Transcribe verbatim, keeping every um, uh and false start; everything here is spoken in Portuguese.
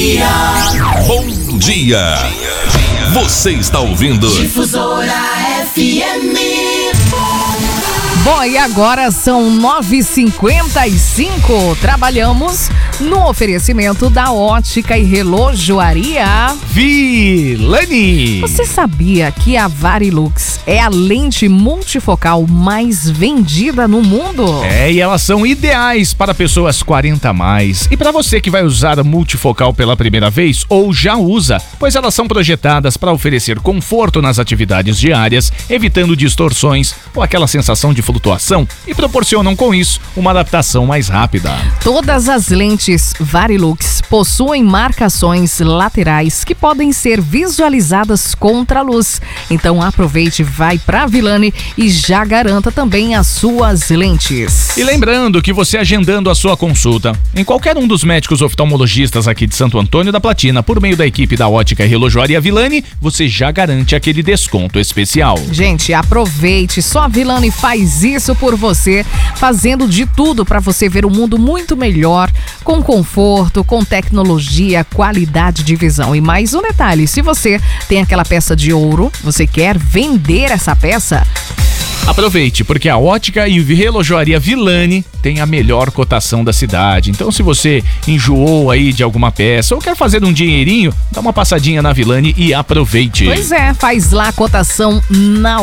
dia. Bom dia. Você está ouvindo Difusora F M. Bom, e agora são nove e cinquenta e cinco. Trabalhamos no oferecimento da Ótica e Relojoaria Vilani. Você sabia que a Varilux é a lente multifocal mais vendida no mundo? É, e elas são ideais para pessoas quarenta a mais. E para você que vai usar a multifocal pela primeira vez ou já usa, pois elas são projetadas para oferecer conforto nas atividades diárias, evitando distorções ou aquela sensação de flutuação, e proporcionam com isso uma adaptação mais rápida. Todas as lentes Varilux possuem marcações laterais que podem ser visualizadas contra a luz. Então aproveite, vai pra Vilani e já garanta também as suas lentes. E lembrando que você agendando a sua consulta em qualquer um dos médicos oftalmologistas aqui de Santo Antônio da Platina, por meio da equipe da Ótica e Relojoaria Vilani, você já garante aquele desconto especial. Gente, aproveite, só a Vilani faz isso por você, fazendo de tudo para você ver o mundo muito melhor, com conforto, com tecnologia, qualidade de visão. E mais um detalhe, se você tem aquela peça de ouro, você quer vender essa peça, aproveite, porque a Ótica e Relojoaria Vilani tem a melhor cotação da cidade. Então, se você enjoou aí de alguma peça ou quer fazer um dinheirinho, dá uma passadinha na Vilani e aproveite. Pois é, faz lá a cotação na